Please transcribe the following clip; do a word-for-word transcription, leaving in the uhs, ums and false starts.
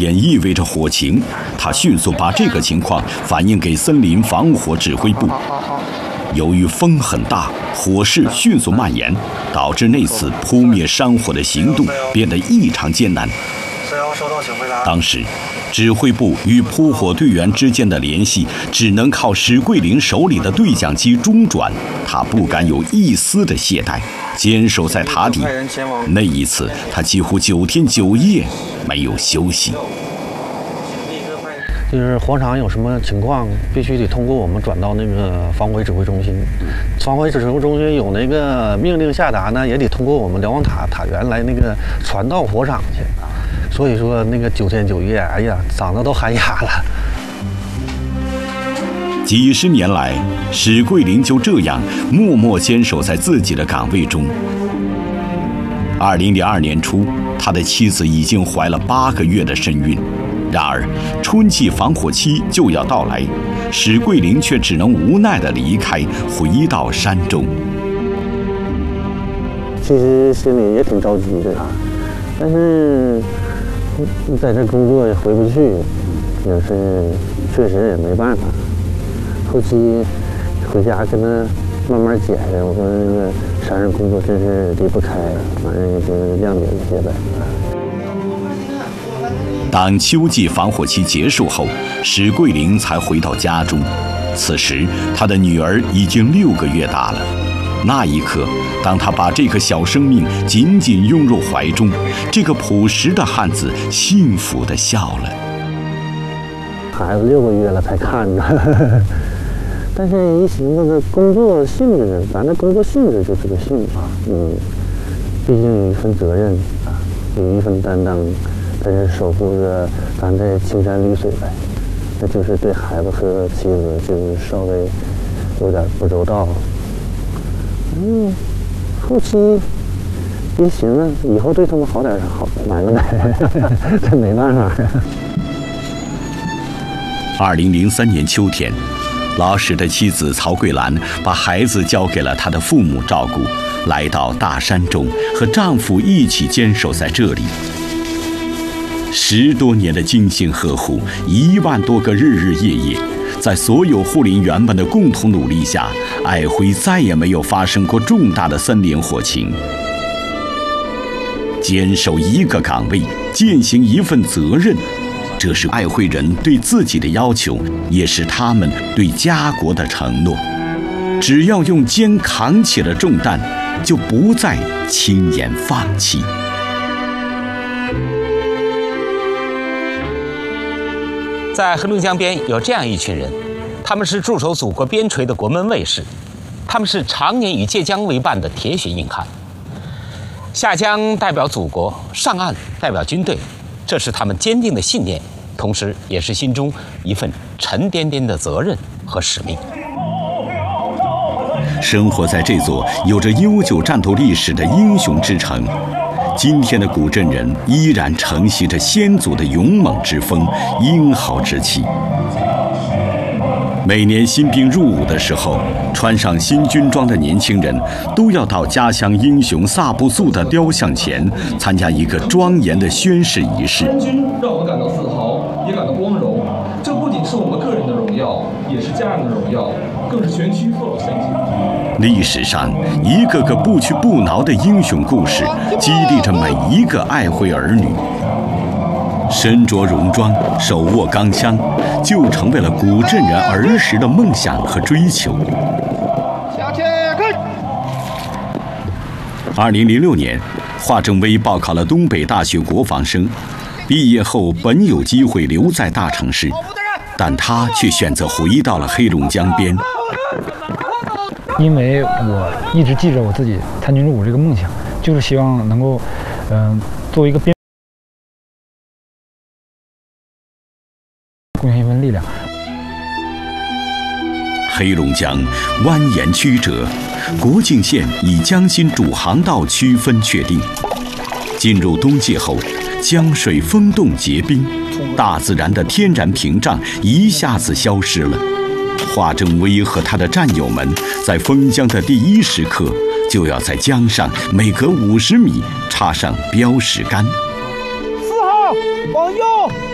边意味着火情，他迅速把这个情况反映给森林防火指挥部。由于风很大，火势迅速蔓延，导致那次扑灭山火的行动变得异常艰难。当时，指挥部与扑火队员之间的联系只能靠史桂林手里的对讲机中转，他不敢有一丝的懈怠，坚守在塔底。那一次，他几乎九天九夜没有休息。 就是火场有什么情况，必须得通过我们转到那个防火指挥中心。防火指挥中心有那个命令下达呢，也得通过我们瞭望塔塔员来那个传到火场去。所以说那个九天九夜，哎呀，嗓子都喊哑了。 几十年来，史桂林就这样默默坚守在自己的岗位中。二零零二年初，他的妻子已经怀了八个月的身孕。然而，春季防火期就要到来，史桂林却只能无奈地离开，回到山中。 其实心里也挺着急的，但是在这工作也回不去，也是确实也没办法。后期回家跟他慢慢解释，我说那个山上工作真是离不开，反正也就谅解一些呗。 当秋季防火期结束后，史桂林才回到家中。此时，他的女儿已经六个月大了。那一刻，当他把这个小生命紧紧拥入怀中，这个朴实的汉子幸福地笑了。 孩子六个月了才看着，但是一寻思，这工作性质，咱这工作性质就是个性质，嗯，毕竟有一份责任，有一份担当。但是守护着咱这青山绿水呗，那就是对孩子和妻子就是稍微有点不周到。嗯，后期一寻思，以后对他们好点是好难了呗，这没办法。 二零零三年秋天，老史的妻子曹桂兰把孩子交给了他的父母照顾，来到大山中，和丈夫一起坚守在这里。十多年的精心呵护，一万多个日日夜夜，在所有护林员们的共同努力下，爱辉再也没有发生过重大的森林火情。坚守一个岗位，践行一份责任，这是爱辉人对自己的要求，也是他们对家国的承诺。只要用肩扛起了重担，就不再轻言放弃。 在黑龙江边有这样一群人，他们是驻守祖国边陲的国门卫士，他们是常年与借江为伴的铁血硬汉。下江代表祖国，上岸代表军队，这是他们坚定的信念，同时也是心中一份沉甸甸的责任和使命。 生活在这座有着悠久战斗历史的英雄之城，今天的古镇人依然承袭着先祖的勇猛之风、英豪之气。每年新兵入伍的时候，穿上新军装的年轻人都要到家乡英雄萨布素的雕像前参加一个庄严的宣誓仪式。 参军让我们感到自豪，也感到光荣。这不仅是我们个人的荣耀，也是家人的荣耀，更是全区父老乡亲。 历史上一个个不屈不挠的英雄故事，激励着每一个爱辉儿女。身着戎装，手握钢枪，就成为了古镇人儿时的梦想和追求。二零零六年，华正威报考了东北大学国防生，毕业后本有机会留在大城市，但他却选择回到了黑龙江边。 因为我一直记着我自己参军入伍这个梦想，就是希望能够，嗯、呃，作为一个边贡献一份力量。 黑龙江蜿蜒曲折，国境线以江心主航道区分确定。进入冬季后，江水封冻结冰，大自然的天然屏障一下子消失了。华正威和他的战友们在封江的第一时刻，就要在江上每隔五十米插上标识杆。 四号往右。